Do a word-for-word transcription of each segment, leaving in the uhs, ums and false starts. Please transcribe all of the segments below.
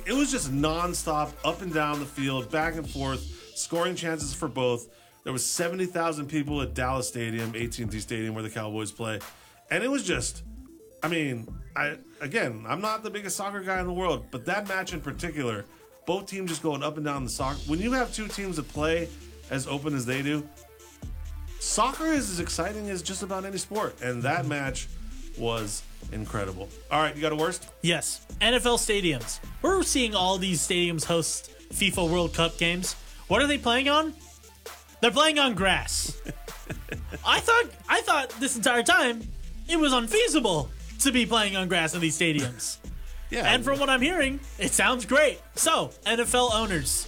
it was just nonstop, up and down the field, back and forth, scoring chances for both. There was seventy thousand people at Dallas Stadium, A T and T Stadium, where the Cowboys play. And it was just, I mean, I again, I'm not the biggest soccer guy in the world, but that match in particular, both teams just going up and down the soccer. When you have two teams that play as open as they do, soccer is as exciting as just about any sport. And that match was incredible. All right, you got a worst? Yes. N F L stadiums. We're seeing all these stadiums host FIFA World Cup games. What are they playing on? They're playing on grass. I thought I thought this entire time it was unfeasible to be playing on grass in these stadiums. Yeah. And from what I'm hearing, it sounds great. So, N F L owners,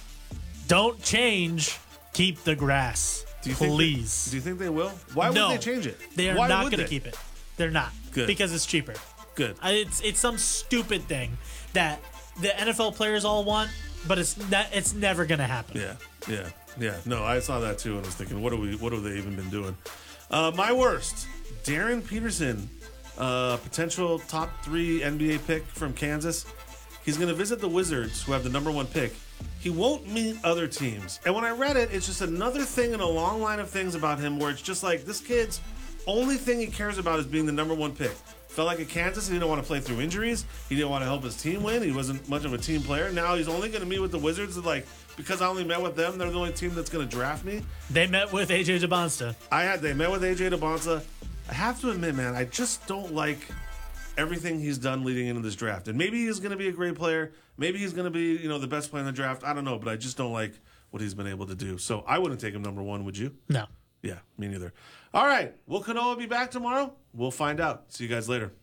don't change. Keep the grass. Do you please. Think they, do you think they will? Why no, would they change it? They are Why not would going to they? keep it. They're not. Good. Because it's cheaper. Good. Uh, It's it's some stupid thing that the N F L players all want, but it's not, it's never going to happen. Yeah, yeah, yeah. No, I saw that too and was thinking, what are we? What have they even been doing? Uh, my worst, Darren Peterson, uh, potential top three N B A pick from Kansas. He's going to visit the Wizards, who have the number one pick. He won't meet other teams. And when I read it, it's just another thing in a long line of things about him where it's just like this kid's only thing he cares about is being the number one pick. Felt like at Kansas, he didn't want to play through injuries. He didn't want to help his team win. He wasn't much of a team player. Now he's only going to meet with the Wizards. Like, because I only met with them, they're the only team that's going to draft me. They met with A J Debonsta. I had they met with A J Debonsta. I have to admit, man, I just don't like everything he's done leading into this draft. And maybe he's going to be a great player. Maybe he's going to be, you know, the best player in the draft. I don't know, but I just don't like what he's been able to do. So I wouldn't take him number one, would you? No. Yeah, me neither. All right. Will Kanoa be back tomorrow? We'll find out. See you guys later.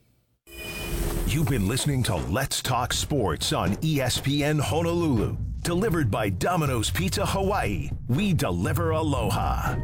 You've been listening to Let's Talk Sports on E S P N Honolulu. Delivered by Domino's Pizza Hawaii. We deliver aloha.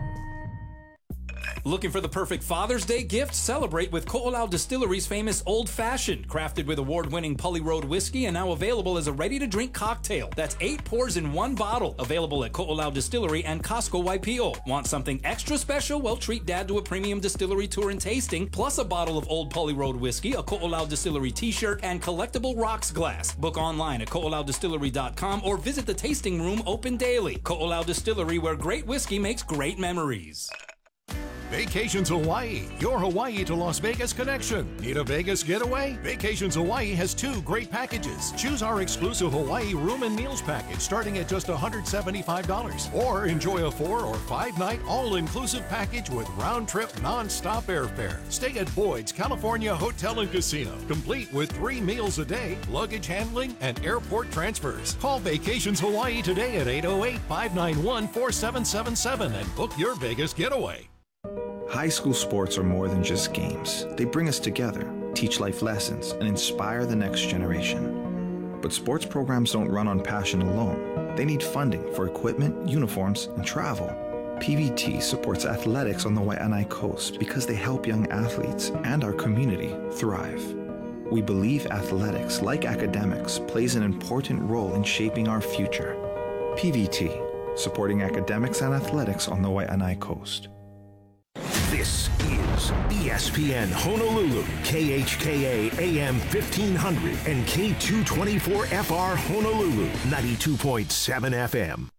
Looking for the perfect Father's Day gift? Celebrate with Ko'olau Distillery's famous Old Fashioned, crafted with award-winning Pully Road whiskey and now available as a ready-to-drink cocktail. That's eight pours in one bottle. Available at Ko'olau Distillery and Costco Waipio. Want something extra special? Well, treat Dad to a premium distillery tour and tasting, plus a bottle of Old Pully Road whiskey, a Ko'olau Distillery t-shirt, and collectible rocks glass. Book online at ko'olau distillery dot com or visit the tasting room open daily. Ko'olau Distillery, where great whiskey makes great memories. Vacations Hawaii, your Hawaii to Las Vegas connection. Need a Vegas getaway? Vacations Hawaii has two great packages. Choose our exclusive Hawaii room and meals package starting at just one hundred seventy-five dollars. Or enjoy a four or five night all-inclusive package with round-trip non-stop airfare. Stay at Boyd's California Hotel and Casino, complete with three meals a day, luggage handling, and airport transfers. Call Vacations Hawaii today at eight oh eight, five nine one, four seven seven seven and book your Vegas getaway. High school sports are more than just games. They bring us together, teach life lessons, and inspire the next generation. But sports programs don't run on passion alone. They need funding for equipment, uniforms, and travel. P V T supports athletics on the Waianae Coast because they help young athletes and our community thrive. We believe athletics, like academics, plays an important role in shaping our future. P V T, supporting academics and athletics on the Waianae Coast. This is E S P N Honolulu, K H K A A M fifteen hundred and K two twenty-four F R Honolulu, ninety-two point seven F M.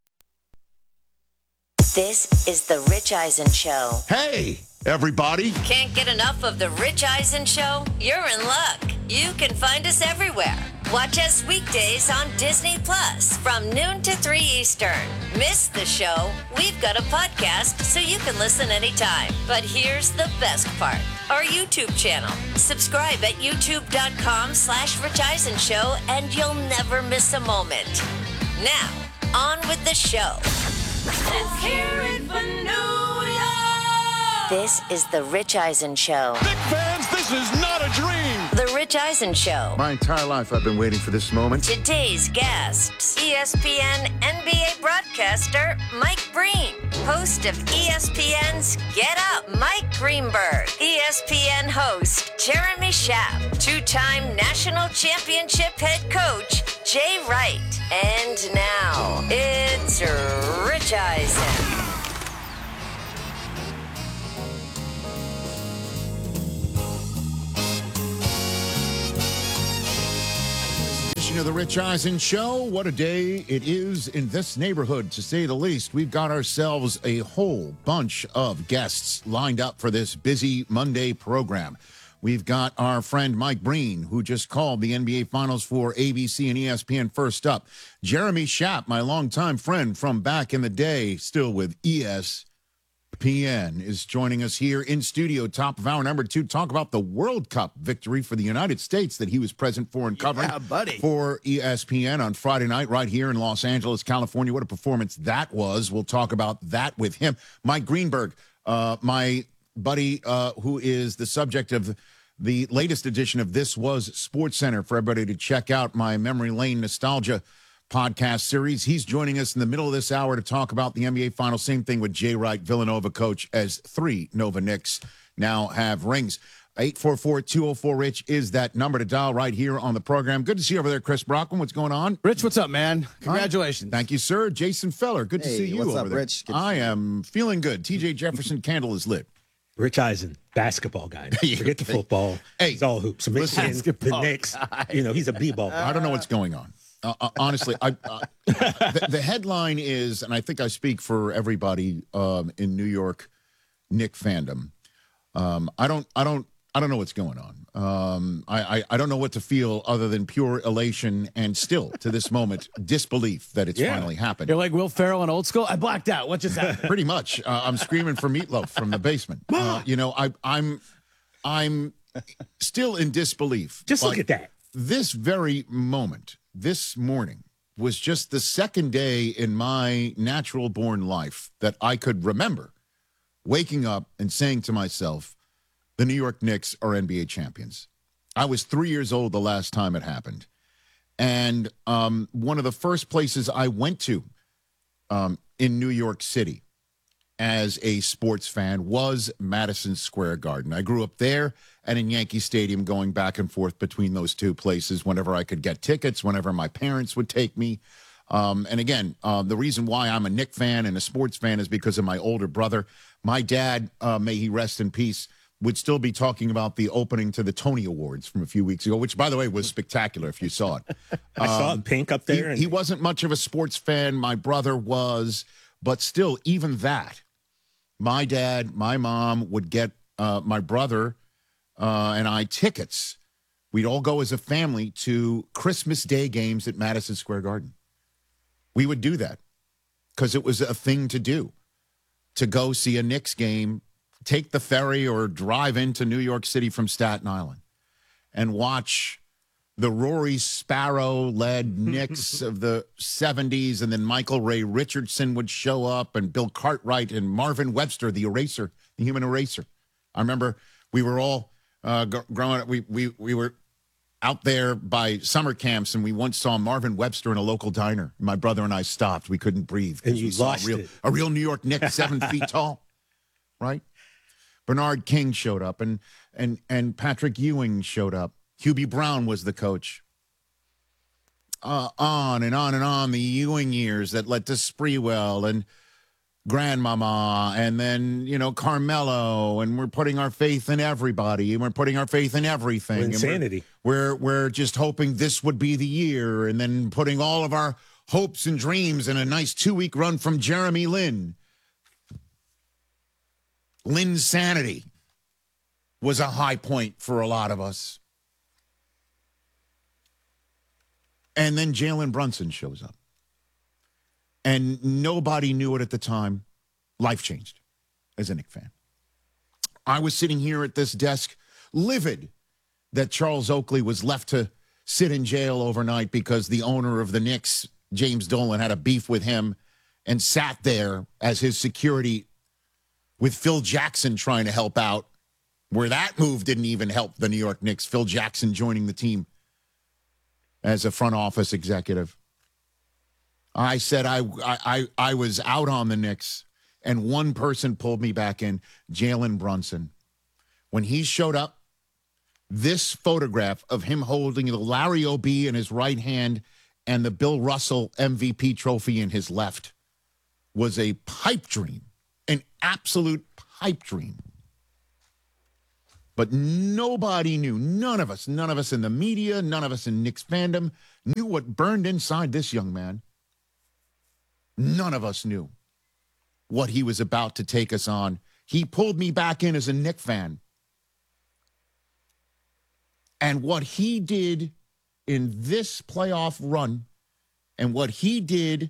This is The Rich Eisen Show. Hey, everybody. Can't get enough of The Rich Eisen Show? You're in luck. You can find us everywhere. Watch us weekdays on Disney Plus from noon to three Eastern. Miss the show? We've got a podcast so you can listen anytime. But here's the best part. Our YouTube channel. Subscribe at youtube.com slash Rich Eisen Show and you'll never miss a moment. Now, on with the show. Let's hear it for New York! This is The Rich Eisen Show. Big fans, this is not a dream! The Rich Eisen Show. My entire life I've been waiting for this moment. Today's guests, E S P N N B A broadcaster Mike Breen, host of E S P N's Get Up, Mike Greenberg, E S P N host Jeremy Schaap, two-time national championship head coach Jay Wright, and now it's Rich Eisen. edition of the Rich Eisen Show. What a day it is in this neighborhood, to say the least. We've got ourselves a whole bunch of guests lined up for this busy Monday program. We've got our friend Mike Breen, who just called the N B A Finals for A B C and E S P N first up. Jeremy Schaap, my longtime friend from back in the day, still with E S P N, is joining us here in studio, top of hour number two, talk about the World Cup victory for the United States that he was present for and covering Yeah, buddy. for E S P N on Friday night right here in Los Angeles, California. What a performance that was. We'll talk about that with him. Mike Greenberg, uh, my buddy, uh, who is the subject of the latest edition of This Was Sports Center for everybody to check out, my Memory Lane Nostalgia podcast series. He's joining us in the middle of this hour to talk about the N B A Finals. Same thing with Jay Wright, Villanova coach, as three Nova Knicks now have rings. eight four four, two oh four, RICH is that number to dial right here on the program. Good to see you over there, Chris Brockman. What's going on? Rich, what's up, man? Congratulations. Thank you, sir. Jason Feller, good to Hey, see you what's over up, there. Rich? Good to I see you. am feeling good. T J Jefferson candle is lit. Rich Eisen, basketball guy. Forget the football. Hey, it's all hoops. Michigan, the Knicks. You know, he's a b-ball guy. I don't know what's going on. Uh, uh, honestly, I, uh, the, the headline is, and I think I speak for everybody um, in New York Knick fandom. Um, I don't, I don't, I don't know what's going on. Um, I, I, I don't know what to feel other than pure elation and still, to this moment, disbelief that it's Yeah. finally happened. You're like Will Ferrell in Old School? I blacked out. What just happened? Pretty much. Uh, I'm screaming for Meatloaf from the basement. Uh, you know, I, I'm, I'm still in disbelief. Just look But at that. This very moment, this morning, was just the second day in my natural born life that I could remember waking up and saying to myself, the New York Knicks are N B A champions. I was three years old the last time it happened. And um, one of the first places I went to um, in New York City as a sports fan was Madison Square Garden. I grew up there and in Yankee Stadium, going back and forth between those two places whenever I could get tickets, whenever my parents would take me. Um, and again, uh, the reason why I'm a Knick fan and a sports fan is because of my older brother. My dad, uh, may he rest in peace, would still be talking about the opening to the Tony Awards from a few weeks ago, which, by the way, was spectacular if you saw it. I saw Um, it pink up there. He, and he wasn't much of a sports fan. My brother was, but still, even that, my dad, my mom would get uh, my brother uh, and I tickets. We'd all go as a family to Christmas Day games at Madison Square Garden. We would do that because it was a thing to do, to go see a Knicks game, take the ferry or drive into New York City from Staten Island and watch the Rory Sparrow-led Knicks of the seventies, and then Michael Ray Richardson would show up, and Bill Cartwright and Marvin Webster, the eraser, the human eraser. I remember we were all uh, gr- growing up. We, we, we were out there by summer camps, and we once saw Marvin Webster in a local diner. My brother and I stopped. We couldn't breathe. 'cause And you we saw lost a real, it. a real New York Knick, seven feet tall, right? Bernard King showed up, and and and Patrick Ewing showed up. Hubie Brown was the coach. Uh, on and on and on, the Ewing years that led to Spreewell and Grandmama, and then, you know, Carmelo, and we're putting our faith in everybody, and we're putting our faith in everything. And we're- Insanity. We're, we're just hoping this would be the year, and then putting all of our hopes and dreams in a nice two-week run from Jeremy Lin. Lin's sanity was a high point for a lot of us. And then Jalen Brunson shows up. And nobody knew it at the time. Life changed as a Knick fan. I was sitting here at this desk, livid that Charles Oakley was left to sit in jail overnight because the owner of the Knicks, James Dolan, had a beef with him and sat there as his security with Phil Jackson trying to help out, where that move didn't even help the New York Knicks. Phil Jackson joining the team as a front office executive. I said I, I, I was out on the Knicks, and one person pulled me back in, Jalen Brunson. When he showed up, this photograph of him holding the Larry O'B in his right hand and the Bill Russell M V P trophy in his left was a pipe dream, an absolute pipe dream. But nobody knew, none of us, none of us in the media, none of us in Knicks fandom knew what burned inside this young man. None of us knew what he was about to take us on. He pulled me back in as a Knicks fan. And what he did in this playoff run and what he did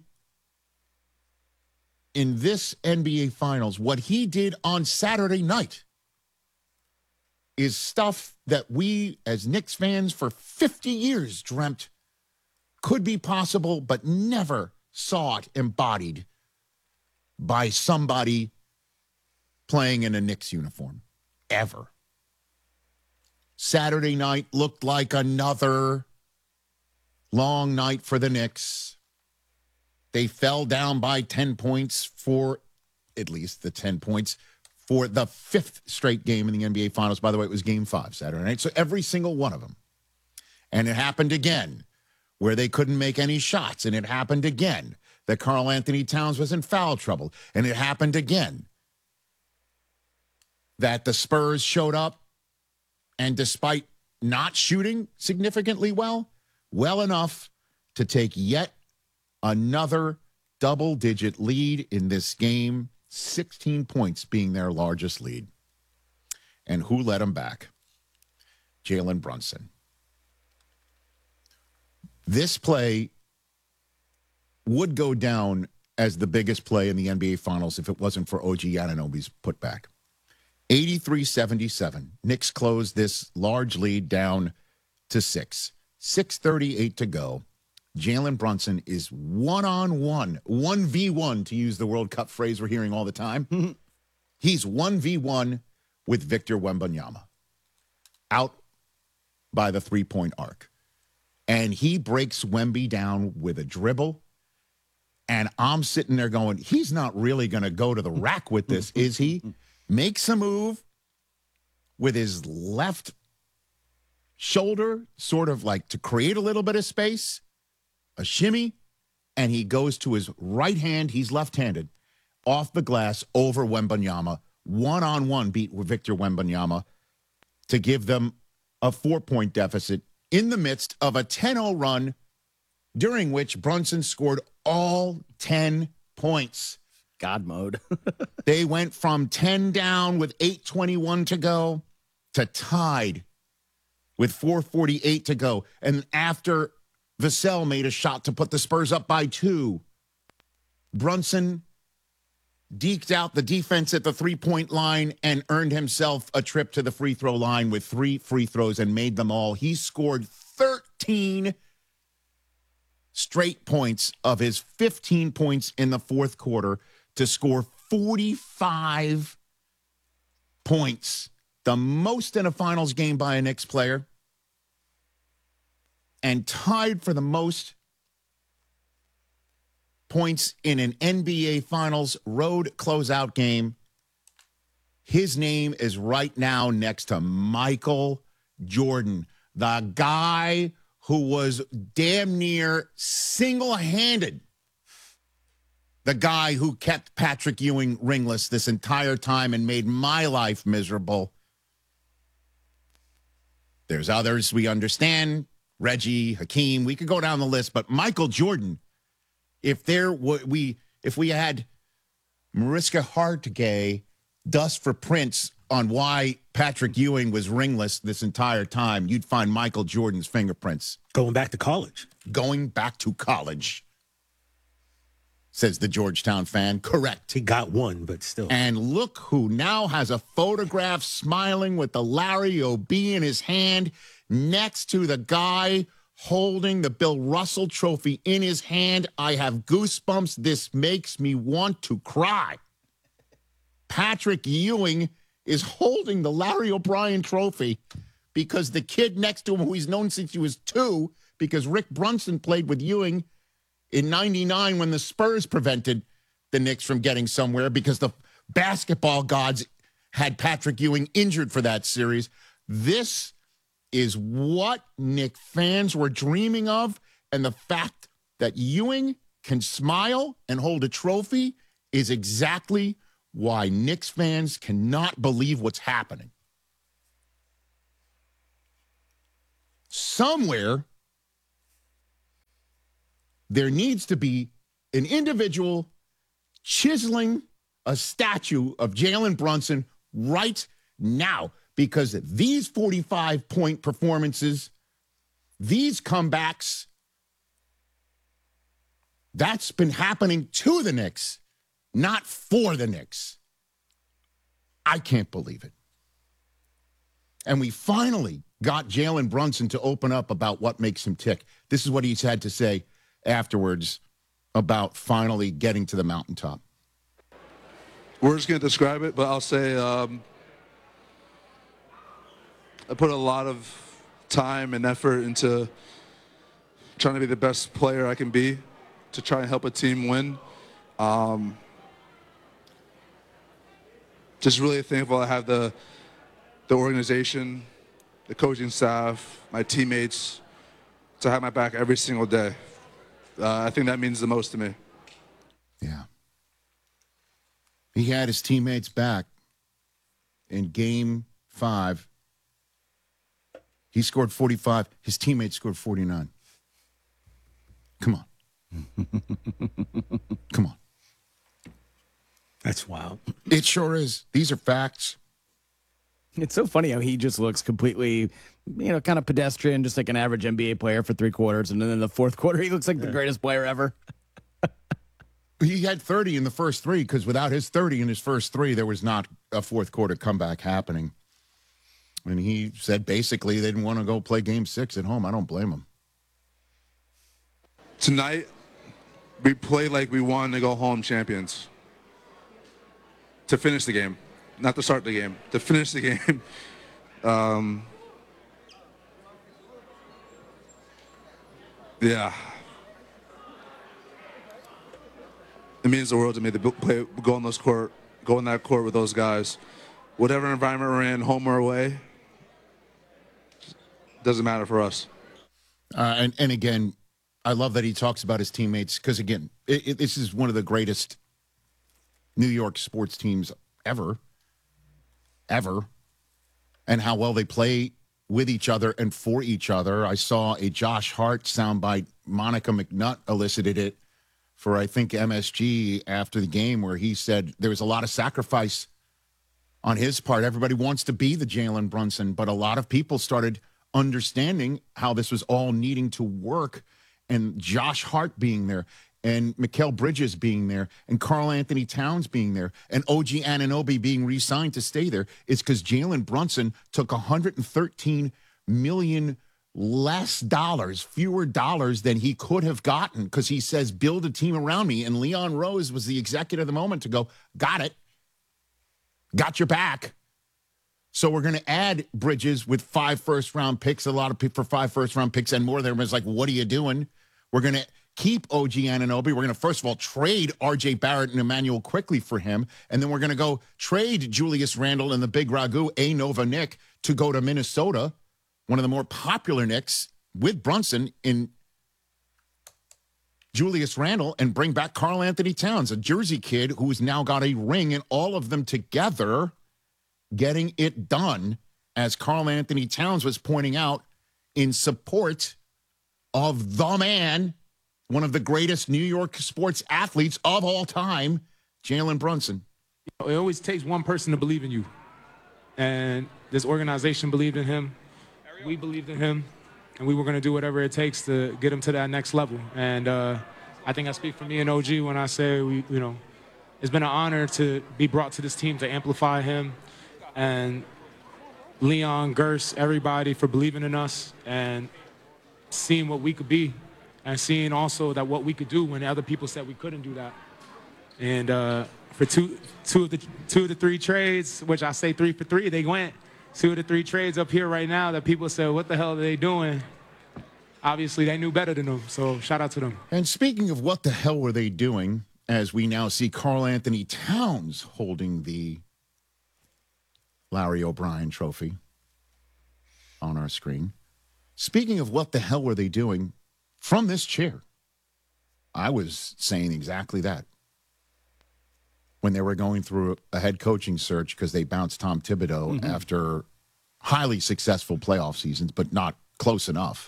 in this N B A Finals, what he did on Saturday night is stuff that we as Knicks fans for fifty years dreamt could be possible, but never saw it embodied by somebody playing in a Knicks uniform, ever. Saturday night looked like another long night for the Knicks. They fell down by ten points for, at least the ten points, for the fifth straight game in the N B A Finals. By the way, it was game five Saturday night. So every single one of them. And it happened again where they couldn't make any shots. And it happened again that Karl Anthony Towns was in foul trouble. And it happened again that the Spurs showed up and despite not shooting significantly well, well enough to take yet another double-digit lead in this game, sixteen points being their largest lead. And who led them back? Jalen Brunson. This play would go down as the biggest play in the N B A Finals if it wasn't for O G Anunoby's putback. eighty-three seventy-seven. Knicks closed this large lead down to six. six thirty-eight to go. Jalen Brunson is one-on-one, one v one, to use the World Cup phrase we're hearing all the time. He's one v one with Victor Wembanyama out by the three-point arc. And he breaks Wemby down with a dribble. And I'm sitting there going, he's not really going to go to the rack with this, is he? Makes a move with his left shoulder, sort of like to create a little bit of space, a shimmy, and he goes to his right hand, he's left-handed, off the glass over Wembanyama, one-on-one beat with Victor Wembanyama to give them a four-point deficit in the midst of a ten oh run, during which Brunson scored all ten points. God mode. They went from ten down with eight twenty-one to go to tied with four forty-eight to go. And after Vassell made a shot to put the Spurs up by two, Brunson deked out the defense at the three-point line and earned himself a trip to the free throw line with three free throws and made them all. He scored thirteen straight points of his fifteen points in the fourth quarter to score forty-five points, the most in a finals game by a Knicks player, and tied for the most points in an N B A Finals road closeout game. His name is right now next to Michael Jordan, the guy who was damn near single-handed the guy who kept Patrick Ewing ringless this entire time and made my life miserable. There's others we understand, Reggie, Hakeem, we could go down the list, but Michael Jordan, if there were, we, if we had Mariska Hargitay dust for Prince on why Patrick Ewing was ringless this entire time, you'd find Michael Jordan's fingerprints. Going back to college. Going back to college, says the Georgetown fan. Correct. He got one, but still. And look who now has a photograph smiling with the Larry O'B in his hand next to the guy holding the Bill Russell trophy in his hand. I have goosebumps. This makes me want to cry. Patrick Ewing is holding the Larry O'Brien trophy because the kid next to him, who he's known since he was two, because Rick Brunson played with Ewing in ninety-nine when the Spurs prevented the Knicks from getting somewhere because the basketball gods had Patrick Ewing injured for that series. This is what Knicks fans were dreaming of, and the fact that Ewing can smile and hold a trophy is exactly why Knicks fans cannot believe what's happening. somewhere there needs to be an individual chiseling a statue of Jalen Brunson right now, because these forty-five point performances, these comebacks, that's been happening to the Knicks, not for the Knicks. I can't believe it. And we finally got Jalen Brunson to open up about what makes him tick. This is what he's had to say afterwards about finally getting to the mountaintop. Words can't describe it, but I'll say um, I put a lot of time and effort into trying to be the best player I can be to try and help a team win. Um, just really thankful I have the the organization, the coaching staff, my teammates to have my back every single day. Uh, I think that means the most to me. Yeah. He had his teammates back in game five. He scored forty-five. His teammates scored forty-nine. Come on. Come on. That's wild. It sure is. These are facts. It's so funny how he just looks completely, you know, kind of pedestrian, just like an average N B A player for three quarters. And then in the fourth quarter, he looks like the greatest player ever. He had thirty in the first three, because without his thirty in his first three, there was not a fourth quarter comeback happening. And he said basically they didn't want to go play game six at home. I don't blame him. Tonight, we played like we wanted to go home champions. To finish the game. Not to start the game. To finish the game. um, yeah. It means the world to me to play, go on those court, go in that court with those guys. Whatever environment we're in, home or away, doesn't matter for us. Uh, and, and again, I love that he talks about his teammates, because, again, it, it, this is one of the greatest New York sports teams ever, ever, and how well they play with each other and for each other. I saw a Josh Hart soundbite. Monica McNutt elicited it for, I think, M S G after the game, where he said there was a lot of sacrifice on his part. Everybody wants to be the Jalen Brunson, but a lot of people started understanding how this was all needing to work, and Josh Hart being there, and Mikal Bridges being there, and Karl Anthony Towns being there, and O G Anunoby being re-signed to stay there, is because Jalen Brunson took one hundred thirteen million dollars less dollars, fewer dollars than he could have gotten, because he says, build a team around me. And Leon Rose was the executive of the moment to go, got it. Got your back. So we're going to add Bridges with five first-round picks, a lot of people for five first-round picks and more. There was like, what are you doing? We're going to keep O G Anunoby. We're going to, first of all, trade R J Barrett and Emmanuel Quickley for him. And then we're going to go trade Julius Randle and the big Ragu, A. Nova Nick, to go to Minnesota, one of the more popular Knicks, with Brunson in Julius Randle, and bring back Karl Anthony Towns, a Jersey kid who's now got a ring, and all of them together getting it done, as Karl Anthony Towns was pointing out, in support of the man, one of the greatest New York sports athletes of all time, Jalen Brunson. It always takes one person to believe in you. And this organization believed in him. We believed in him. And we were going to do whatever it takes to get him to that next level. And uh, I think I speak for me and O G when I say, we, you know, it's been an honor to be brought to this team to amplify him. And Leon, Gers, everybody for believing in us and seeing what we could be, and seeing also that what we could do when other people said we couldn't do that. And uh, for two, two of the two of the three trades, which I say three for three, they went. Two of the three trades up here right now that people said, what the hell are they doing? Obviously, they knew better than them, so shout out to them. And speaking of what the hell were they doing, as we now see Karl Anthony Towns holding the Larry O'Brien trophy on our screen. Speaking of what the hell were they doing, from this chair, I was saying exactly that when they were going through a head coaching search, because they bounced Tom Thibodeau mm-hmm. after highly successful playoff seasons, but not close enough.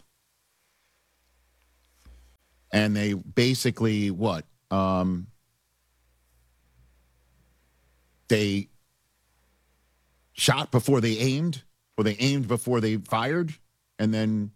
And they basically, what? Um, they shot before they aimed, or they aimed before they fired, and then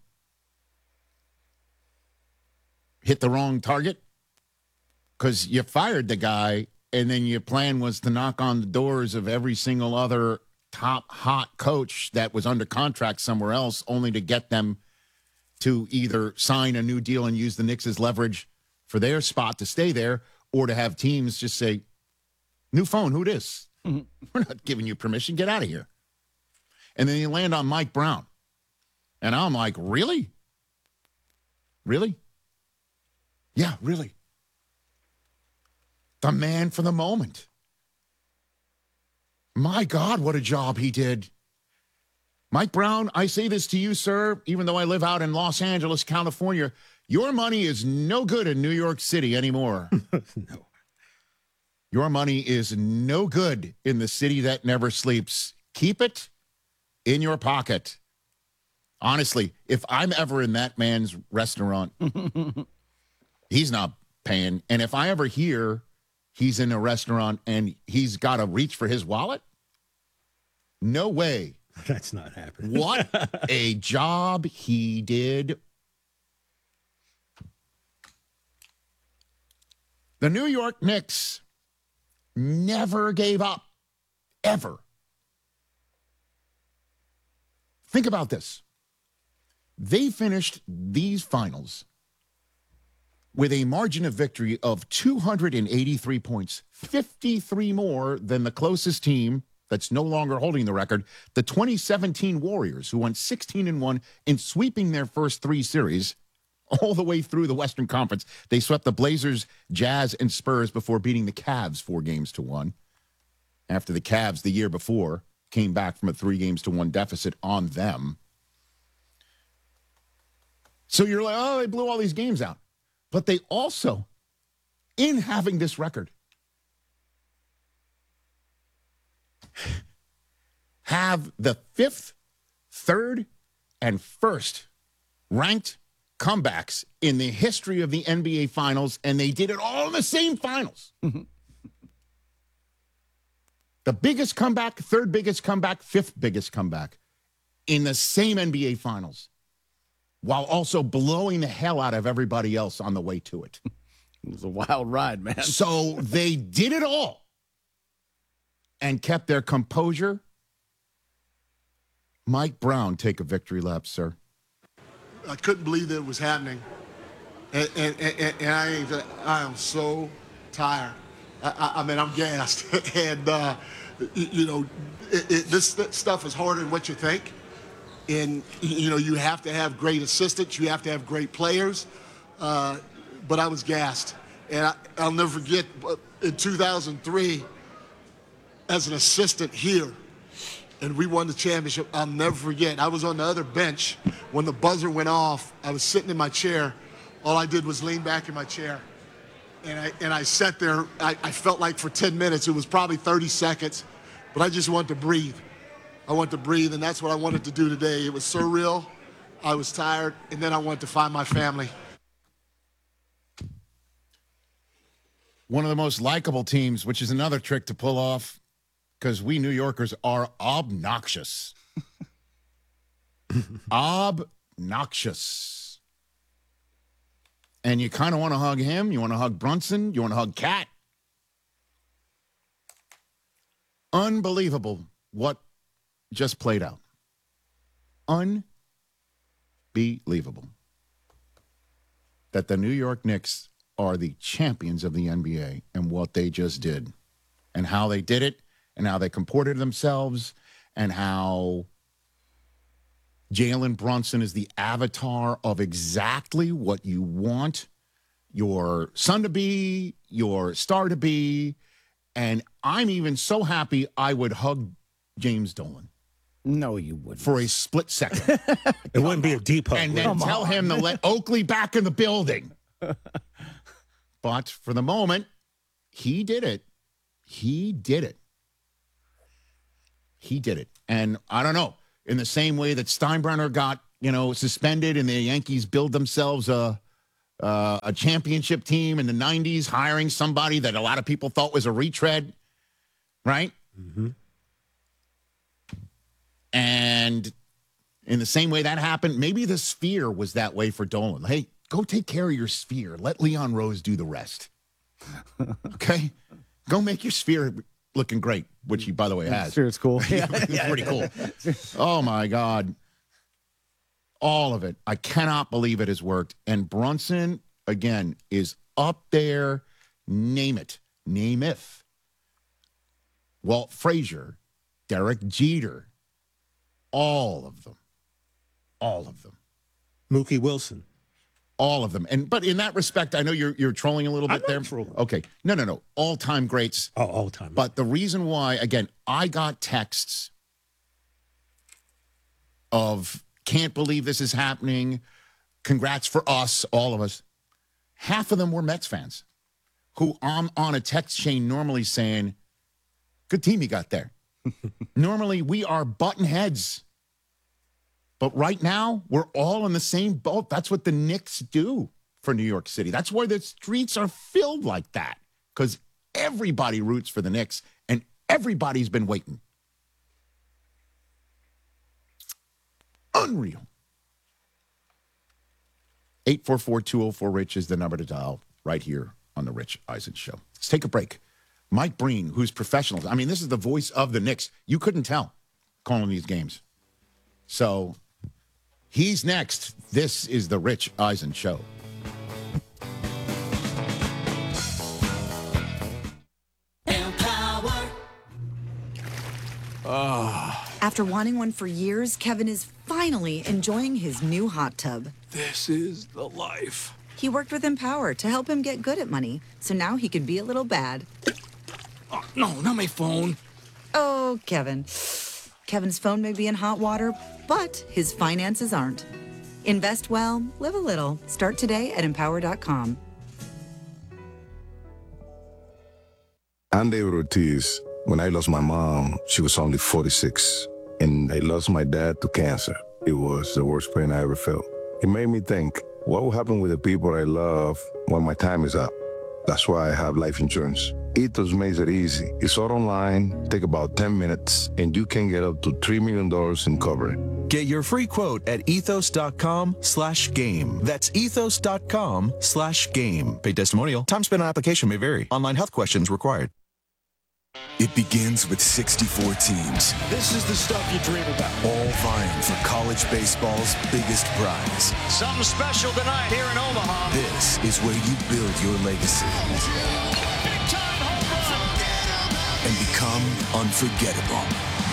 hit the wrong target? Because you fired the guy, and then your plan was to knock on the doors of every single other top hot coach that was under contract somewhere else, only to get them to either sign a new deal and use the Knicks as leverage for their spot to stay there, or to have teams just say, new phone, who this? Mm-hmm. We're not giving you permission. Get out of here. And then you land on Mike Brown. And I'm like, really? Really? Yeah, really. The man for the moment. My God, what a job he did. Mike Brown, I say this to you, sir, even though I live out in Los Angeles, California, your money is no good in New York City anymore. No. Your money is no good in the city that never sleeps. Keep it in your pocket. Honestly, if I'm ever in that man's restaurant, he's not paying. And if I ever hear he's in a restaurant and he's got to reach for his wallet, no way. That's not happening. What a job he did. The New York Knicks never gave up, ever. Think about this. They finished these finals with a margin of victory of two hundred eighty-three points, fifty-three more than the closest team that's no longer holding the record, the twenty seventeen Warriors, who went sixteen and one in sweeping their first three series all the way through the Western Conference. They swept the Blazers, Jazz, and Spurs before beating the Cavs four games to one. After the Cavs the year before came back from a three games to one deficit on them. So you're like, oh, they blew all these games out. But they also, in having this record, have the fifth, third, and first ranked comebacks in the history of the N B A Finals, and they did it all in the same finals. The biggest comeback, third biggest comeback, fifth biggest comeback in the same N B A Finals, while also blowing the hell out of everybody else on the way to it. It was a wild ride, man. So they did it all and kept their composure. Mike Brown, take a victory lap, sir. I couldn't believe that it was happening. And, and, and, and I, I am so tired. I, I mean, I'm gassed. and, uh, you know, it, it, this stuff is harder than what you think. And, you know, you have to have great assistants. You have to have great players. Uh, but I was gassed. And I, I'll never forget, in two thousand three, as an assistant here, and we won the championship, I'll never forget. I was on the other bench. When the buzzer went off, I was sitting in my chair. All I did was lean back in my chair. And I, and I sat there, I, I felt like for ten minutes, it was probably thirty seconds, but I just wanted to breathe. I wanted to breathe, and that's what I wanted to do today. It was surreal. I was tired, and then I wanted to find my family. One of the most likable teams, which is another trick to pull off, because we New Yorkers are obnoxious. Obnoxious. And you kind of want to hug him. You want to hug Brunson. You want to hug Cat. Unbelievable what just played out. Unbelievable. That the New York Knicks are the champions of the N B A and what they just did. And how they did it. And how they comported themselves. And how Jalen Brunson is the avatar of exactly what you want your son to be, your star to be. And I'm even so happy I would hug James Dolan. No, you wouldn't. For a split second. It wouldn't be a deep hug. And then Come tell on. him to let Oakley back in the building. But for the moment, he did it. He did it. He did it. And I don't know. In the same way that Steinbrenner got you know, suspended, and the Yankees build themselves a uh, a championship team in the nineties, hiring somebody that a lot of people thought was a retread, right? Mm-hmm. And in the same way that happened, maybe the Sphere was that way for Dolan. Hey, go take care of your Sphere. Let Leon Rose do the rest. Okay? Go make your Sphere looking great, which he, by the way, has. Sphere's cool. Yeah, it's pretty cool. Oh, my God. All of it. I cannot believe it has worked. And Brunson, again, is up there. Name it. Name if. Walt Frazier, Derek Jeter, all of them. All of them. Mookie Wilson. All of them. And but in that respect, I know you're you're trolling a little bit I'm there. not trolling. Okay. No, no, no. All-time greats. Oh, all-time. But the reason why, again, I got texts of can't believe this is happening. Congrats for us, all of us. Half of them were Mets fans who I'm on a text chain normally saying, good team you got there. Normally, we are button heads. But right now, we're all in the same boat. That's what the Knicks do for New York City. That's why the streets are filled like that, because everybody roots for the Knicks, and everybody's been waiting. Unreal. eight four four, two oh four, RICH is the number to dial right here on the Rich Eisen Show. Let's take a break. Mike Breen, who's professional. I mean, this is the voice of the Knicks. You couldn't tell calling these games. So he's next. This is the Rich Eisen Show. Empower. Oh. After wanting one for years, Kevin is finally enjoying his new hot tub. This is the life. He worked with Empower to help him get good at money, so now he can be a little bad. Oh, no, not my phone. Oh, Kevin. Kevin's phone may be in hot water, but his finances aren't. Invest well, live a little. Start today at empower dot com. I'm David Ortiz. When I lost my mom, she was only forty-six. And I lost my dad to cancer. It was the worst pain I ever felt. It made me think, what will happen with the people I love when my time is up? That's why I have life insurance. Ethos makes it easy. It's all online, take about ten minutes, and you can get up to three million dollars in coverage. Get your free quote at ethos.com slash game. That's ethos.com slash game. Paid testimonial. Time spent on application may vary. Online health questions required. It begins with sixty-four teams. This is the stuff you dream about. All vying for college baseball's biggest prize. Something special tonight here in Omaha. This is where you build your legacy. Big time home run. And become unforgettable.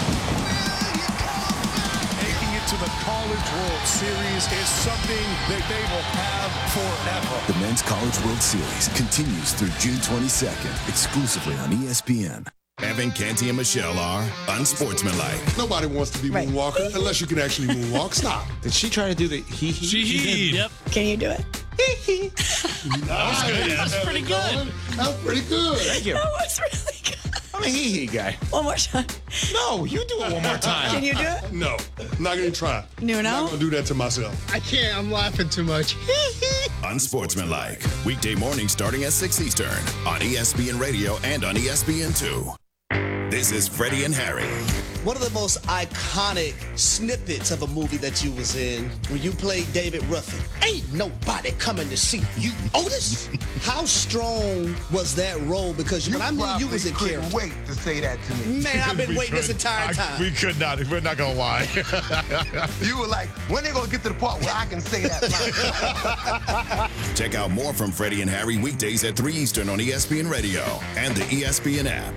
Making it to the College World Series is something that they will have forever. The Men's College World Series continues through June twenty-second, exclusively on E S P N. Evan, Canty, and Michelle are unsportsmanlike. Nobody wants to be right. Moonwalker unless you can actually moonwalk. Stop. Did she try to do the hee hee? She, she did. Yep. Can you do it? Hee hee. That was good. That was pretty good. That was pretty good. Thank you. That was really good. I'm a hee hee guy. One more time. No, you do it one more time. Can you do it? No, I'm not going to try. No, no? I'm not going to do that to myself. I can't. I'm laughing too much. Unsportsmanlike. Weekday morning starting at six Eastern on E S P N Radio and on E S P N two. This is Freddie and Harry. One of the most iconic snippets of a movie that you was in, when you played David Ruffin. Ain't nobody coming to see you, Otis. How strong was that role? Because you when I knew you was a character. Couldn't wait to say that to me. Man, I've been waiting this entire time. I, we could not. We're not gonna lie. You were like, when they gonna get to the part where I can say that line? Check out more from Freddie and Harry weekdays at three Eastern on E S P N Radio and the E S P N app.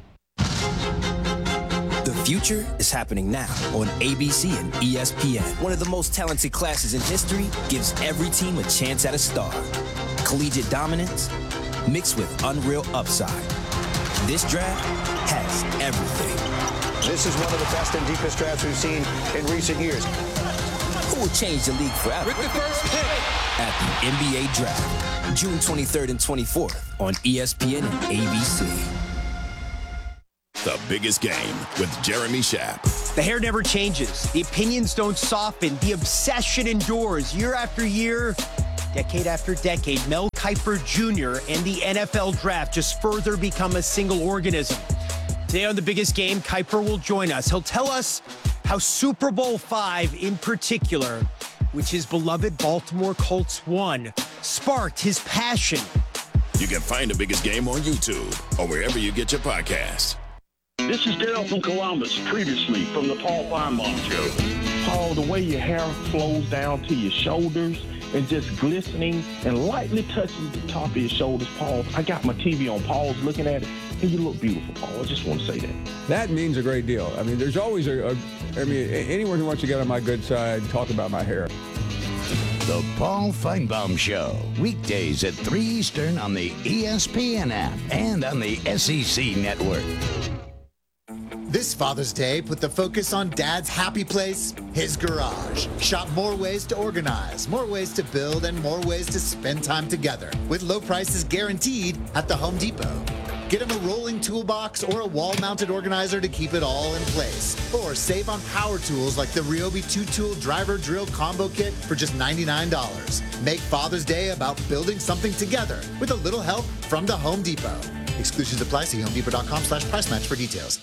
The future is happening now on A B C and E S P N. One of the most talented classes in history gives every team a chance at a star. Collegiate dominance mixed with unreal upside. This draft has everything. This is one of the best and deepest drafts we've seen in recent years. Who will change the league forever? With the first pick at the N B A Draft, June twenty-third and twenty-fourth on E S P N and A B C. The Biggest Game with Jeremy Schaap. The hair never changes. The opinions don't soften. The obsession endures year after year, decade after decade. Mel Kiper Junior and the N F L draft just further become a single organism. Today on The Biggest Game, Kiper will join us. He'll tell us how Super Bowl five in particular, which his beloved Baltimore Colts won, sparked his passion. You can find The Biggest Game on YouTube or wherever you get your podcasts. This is Daryl from Columbus, previously from the Paul Feinbaum Show. Paul, the way your hair flows down to your shoulders and just glistening and lightly touching the top of your shoulders, Paul. I got my T V on, Paul's looking at it, and you look beautiful, Paul. I just want to say that. That means a great deal. I mean, there's always a, a I mean, anyone who wants to get on my good side, talk about my hair. The Paul Feinbaum Show, weekdays at three Eastern on the E S P N app and on the S E C network. This Father's Day, put the focus on Dad's happy place, his garage. Shop more ways to organize, more ways to build, and more ways to spend time together. With low prices guaranteed at the Home Depot. Get him a rolling toolbox or a wall-mounted organizer to keep it all in place. Or save on power tools like the Ryobi two-tool driver drill combo kit for just ninety-nine dollars. Make Father's Day about building something together with a little help from the Home Depot. Exclusions apply. See homedepot.com slash price match for details.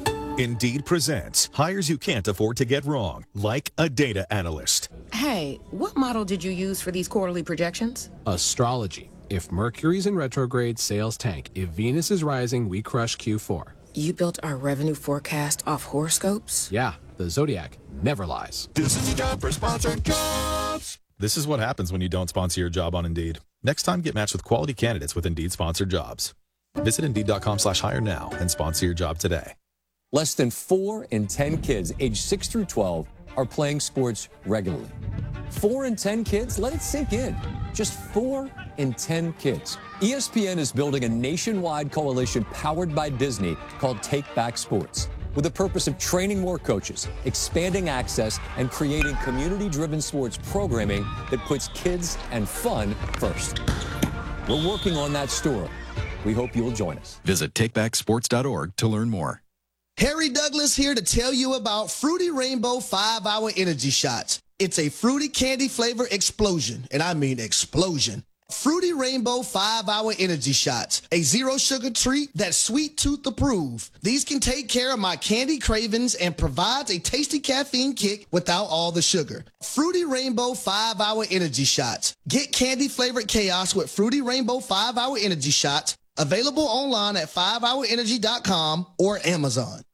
Indeed presents hires you can't afford to get wrong, like a data analyst. Hey, what model did you use for these quarterly projections? Astrology. If Mercury's in retrograde, sales tank. If Venus is rising, we crush Q four. You built our revenue forecast off horoscopes? Yeah, the Zodiac never lies. This is a job for sponsored jobs. This is what happens when you don't sponsor your job on Indeed. Next time, get matched with quality candidates with Indeed sponsored jobs. Visit Indeed.com slash hire now and sponsor your job today. Less than four in ten kids aged six through twelve are playing sports regularly. Four in ten kids? Let it sink in. Just four in ten kids. E S P N is building a nationwide coalition powered by Disney called Take Back Sports, with the purpose of training more coaches, expanding access, and creating community-driven sports programming that puts kids and fun first. We're working on that story. We hope you'll join us. Visit take back sports dot org to learn more. Harry Douglas here to tell you about Fruity Rainbow five hour Energy Shots. It's a fruity candy flavor explosion, and I mean explosion. Fruity Rainbow five hour Energy Shots, a zero sugar treat that's sweet tooth approved. These can take care of my candy cravings and provides a tasty caffeine kick without all the sugar. Fruity Rainbow five hour Energy Shots. Get candy flavored chaos with Fruity Rainbow five hour Energy Shots. Available online at five hour energy dot com or Amazon.